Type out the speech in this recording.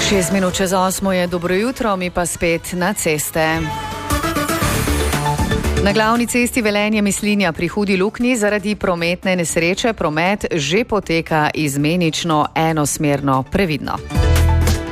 6:06 je dobro jutro, mi pa spet na ceste. Na glavni cesti Velenje-Mislinja pri Hudi Luknji zaradi prometne nesreče promet že poteka izmenično enosmerno, previdno.